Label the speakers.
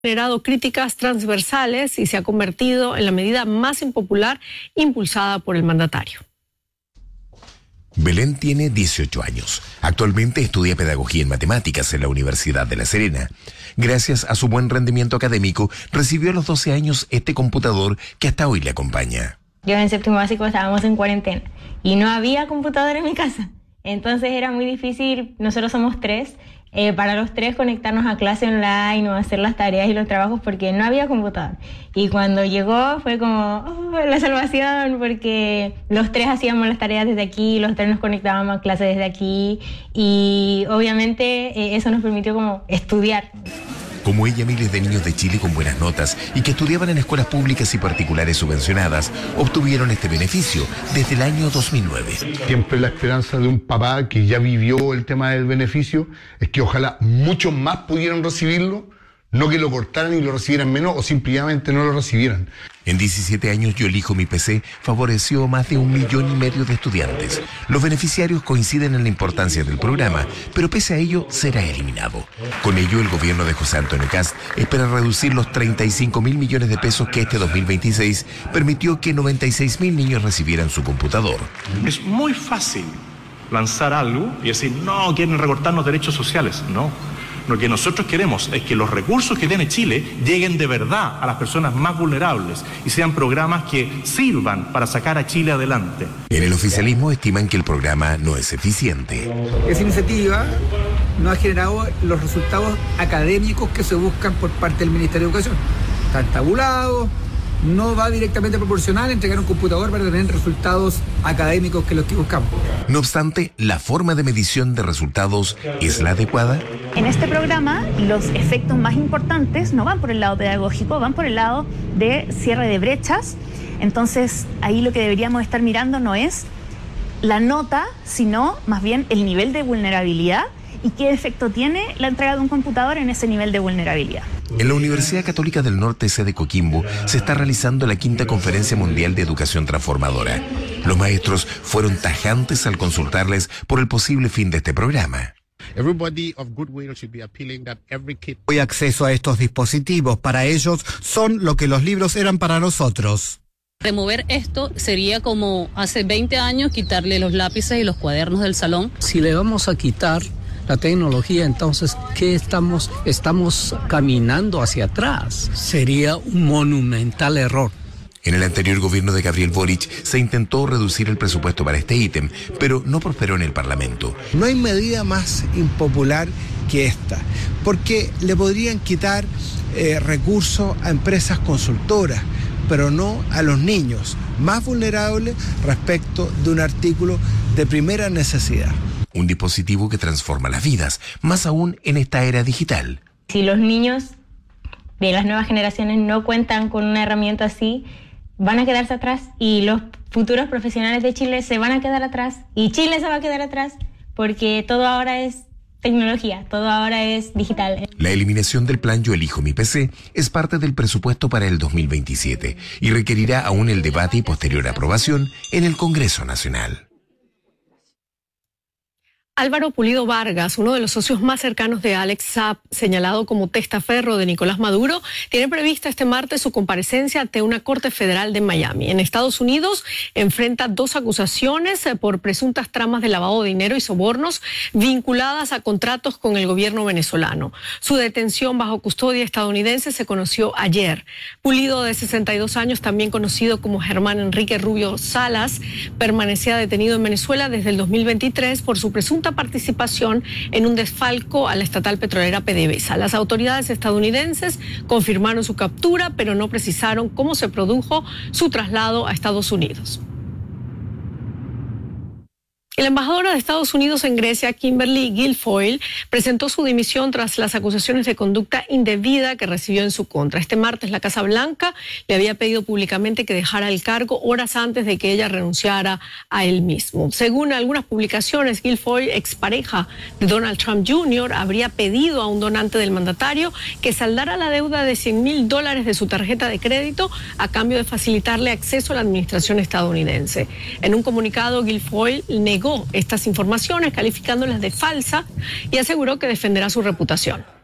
Speaker 1: Generado críticas transversales y se ha convertido en la medida más impopular impulsada por el mandatario.
Speaker 2: Belén tiene 18 años. Actualmente estudia pedagogía en matemáticas en la Universidad de La Serena. Gracias a su buen rendimiento académico, recibió a los 12 años este computador que hasta hoy le acompaña.
Speaker 3: Yo en séptimo básico estábamos en cuarentena y no había computador en mi casa. Entonces era muy difícil, nosotros somos 3, para los 3 conectarnos a clase online o hacer las tareas y los trabajos porque no había computador. Y cuando llegó fue como la salvación, porque los 3 hacíamos las tareas desde aquí, los 3 nos conectábamos a clase desde aquí y obviamente eso nos permitió como estudiar.
Speaker 2: Como ella, miles de niños de Chile con buenas notas y que estudiaban en escuelas públicas y particulares subvencionadas obtuvieron este beneficio desde el año 2009.
Speaker 4: Siempre la esperanza de un papá que ya vivió el tema del beneficio es que ojalá muchos más pudieran recibirlo, no que lo cortaran y lo recibieran menos o simplemente no lo recibieran.
Speaker 2: En 17 años Yo Elijo Mi PC favoreció a más de 1,5 millones de estudiantes. Los beneficiarios coinciden en la importancia del programa, pero pese a ello será eliminado. Con ello, el gobierno de José Antonio Kast espera reducir los 35.000 millones de pesos que este 2026 permitió que 96.000 niños recibieran su computador.
Speaker 5: Es muy fácil lanzar algo y decir, no, quieren recortarnos derechos sociales. No. Lo que nosotros queremos es que los recursos que tiene Chile lleguen de verdad a las personas más vulnerables y sean programas que sirvan para sacar a Chile adelante.
Speaker 2: En el oficialismo estiman que el programa no es eficiente.
Speaker 6: Esa iniciativa no ha generado los resultados académicos que se buscan por parte del Ministerio de Educación. Están tabulados, no va directamente proporcional a entregar un computador para tener resultados académicos que los que buscamos.
Speaker 2: No obstante, la forma de medición de resultados es la adecuada.
Speaker 7: En este programa, los efectos más importantes no van por el lado pedagógico, van por el lado de cierre de brechas. Entonces, ahí lo que deberíamos estar mirando no es la nota, sino más bien el nivel de vulnerabilidad y qué efecto tiene la entrega de un computador en ese nivel de vulnerabilidad.
Speaker 2: En la Universidad Católica del Norte, sede Coquimbo, se está realizando la 5ª Conferencia Mundial de Educación Transformadora. Los maestros fueron tajantes al consultarles por el posible fin de este programa.
Speaker 8: Hoy acceso a estos dispositivos para ellos son lo que los libros eran para nosotros.
Speaker 9: Remover esto sería como hace 20 años quitarle los lápices y los cuadernos del salón.
Speaker 10: Si le vamos a quitar la tecnología, entonces, ¿qué estamos caminando hacia atrás? Sería un monumental error.
Speaker 2: En el anterior gobierno de Gabriel Boric se intentó reducir el presupuesto para este ítem, pero no prosperó en el Parlamento.
Speaker 11: No hay medida más impopular que esta, porque le podrían quitar recursos a empresas consultoras, pero no a los niños más vulnerables respecto de un artículo de primera necesidad.
Speaker 2: Un dispositivo que transforma las vidas, más aún en esta era digital.
Speaker 3: Si los niños de las nuevas generaciones no cuentan con una herramienta así, van a quedarse atrás y los futuros profesionales de Chile se van a quedar atrás y Chile se va a quedar atrás porque todo ahora es tecnología, todo ahora es digital.
Speaker 2: La eliminación del plan Yo Elijo Mi PC es parte del presupuesto para el 2027 y requerirá aún el debate y posterior aprobación en el Congreso Nacional.
Speaker 1: Álvaro Pulido Vargas, uno de los socios más cercanos de Alex Saab, señalado como testaferro de Nicolás Maduro, tiene prevista este martes su comparecencia ante una corte federal de Miami. En Estados Unidos enfrenta 2 acusaciones por presuntas tramas de lavado de dinero y sobornos vinculadas a contratos con el gobierno venezolano. Su detención bajo custodia estadounidense se conoció ayer. Pulido, de 62 años, también conocido como Germán Enrique Rubio Salas, permanecía detenido en Venezuela desde el 2023 por su presunta participación en un desfalco a la estatal petrolera PDVSA. Las autoridades estadounidenses confirmaron su captura, pero no precisaron cómo se produjo su traslado a Estados Unidos. La embajadora de Estados Unidos en Grecia, Kimberly Guilfoyle, presentó su dimisión tras las acusaciones de conducta indebida que recibió en su contra. Este martes, la Casa Blanca le había pedido públicamente que dejara el cargo horas antes de que ella renunciara a él mismo. Según algunas publicaciones, Guilfoyle, expareja de Donald Trump Jr., habría pedido a un donante del mandatario que saldara la deuda de $100,000 de su tarjeta de crédito a cambio de facilitarle acceso a la administración estadounidense. En un comunicado, Guilfoyle negó estas informaciones, calificándolas de falsa, y aseguró que defenderá su reputación.